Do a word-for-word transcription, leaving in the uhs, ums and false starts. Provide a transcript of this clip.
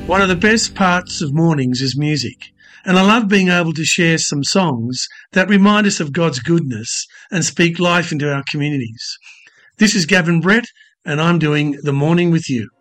One of the best parts of mornings is music, and I love being able to share some songs that remind us of God's goodness and speak life into our communities. This is Gavin Brett, and I'm doing The Morning With You.